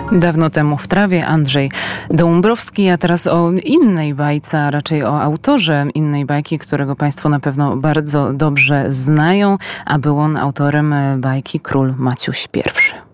Dawno temu w trawie Andrzej Dąbrowski, a teraz o innej bajce, a raczej o autorze innej bajki, którego Państwo na pewno bardzo dobrze znają, a był on autorem bajki Król Maciuś I.